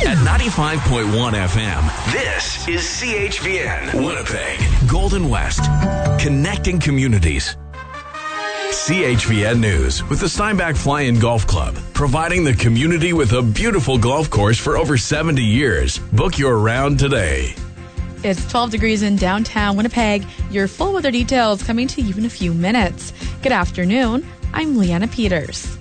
At 95.1 FM, this is CHVN, Winnipeg, Golden West, connecting communities. CHVN News with the Steinbach Fly-In Golf Club, providing the community with a beautiful golf course for over 70 years. Book your round today. It's 12 degrees in downtown Winnipeg. Your full weather details coming to you in a few minutes. Good afternoon. I'm Leanna Peters.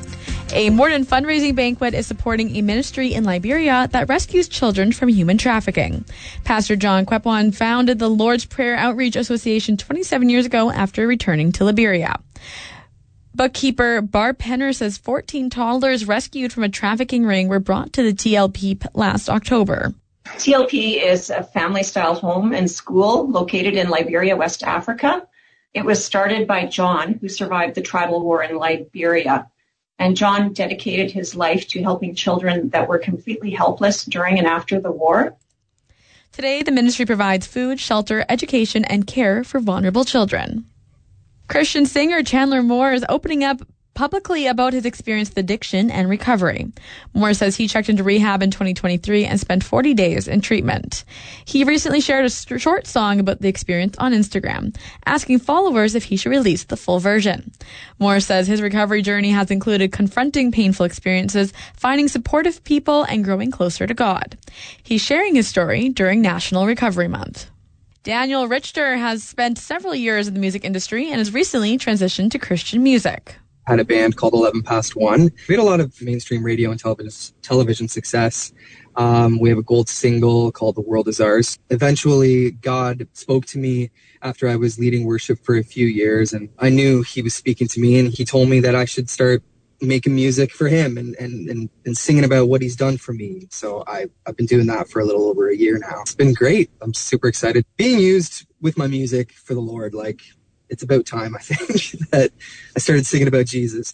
A Morden fundraising banquet is supporting a ministry in Liberia that rescues children from human trafficking. Pastor John Kwepwan founded the Lord's Prayer Outreach Association 27 years ago after returning to Liberia. Bookkeeper Barb Penner says 14 toddlers rescued from a trafficking ring were brought to the TLP last October. TLP is a family-style home and school located in Liberia, West Africa. It was started by John, who survived the tribal war in Liberia. And John dedicated his life to helping children that were completely helpless during and after the war. Today, the ministry provides food, shelter, education, and care for vulnerable children. Christian singer Chandler Moore is opening up publicly about his experience with addiction and recovery. Moore says he checked into rehab in 2023 and spent 40 days in treatment. He recently shared a short song about the experience on Instagram, asking followers if he should release the full version. Moore says his recovery journey has included confronting painful experiences, finding supportive people, and growing closer to God. He's sharing his story during National Recovery Month. Daniel Richter has spent several years in the music industry and has recently transitioned to Christian music. Had a band called 11 Past 1. We had a lot of mainstream radio and television success. We have a gold single called The World Is Ours. Eventually, God spoke to me after I was leading worship for a few years, and I knew he was speaking to me, and he told me that I should start making music for him and singing about what he's done for me. So I've been doing that for a little over a year now. It's been great. I'm super excited. Being used with my music for the Lord, it's about time, I think, that I started singing about Jesus.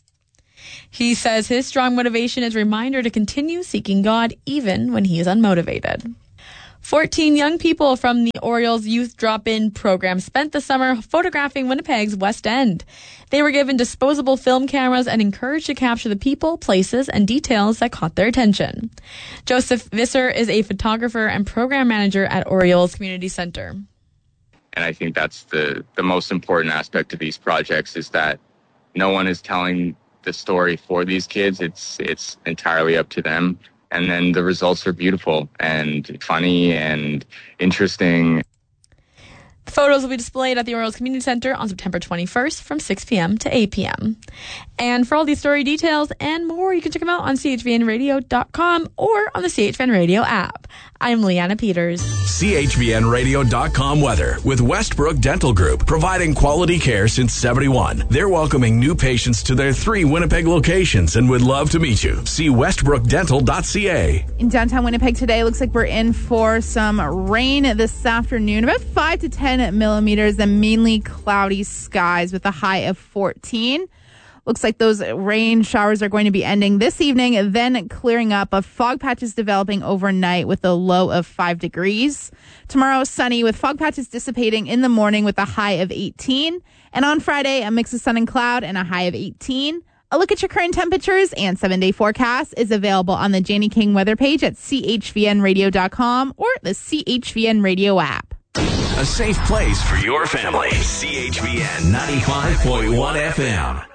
He says his strong motivation is a reminder to continue seeking God even when he is unmotivated. 14 young people from the Orioles Youth Drop-In program spent the summer photographing Winnipeg's West End. They were given disposable film cameras and encouraged to capture the people, places, and details that caught their attention. Joseph Visser is a photographer and program manager at Orioles Community Center. And I think that's the most important aspect of these projects is that no one is telling the story for these kids. It's entirely up to them. And then the results are beautiful and funny and interesting. The photos will be displayed at the Orioles Community Center on September 21st from 6 p.m. to 8 p.m. And for all these story details and more, you can check them out on chvnradio.com or on the CHVN Radio app. I'm Leanna Peters. CHVNradio.com weather with Westbrook Dental Group, providing quality care since 71. They're welcoming new patients to their 3 Winnipeg locations and would love to meet you. See westbrookdental.ca. In downtown Winnipeg today, looks like we're in for some rain this afternoon, about 5 to 10 millimeters and mainly cloudy skies with a high of 14. Looks like those rain showers are going to be ending this evening, then clearing up. A fog patches developing overnight with a low of 5 degrees. Tomorrow, sunny with fog patches dissipating in the morning with a high of 18. And on Friday, a mix of sun and cloud and a high of 18. A look at your current temperatures and 7-day forecast is available on the Janie King weather page at chvnradio.com or the CHVN Radio app. A safe place for your family. CHVN 95.1 FM.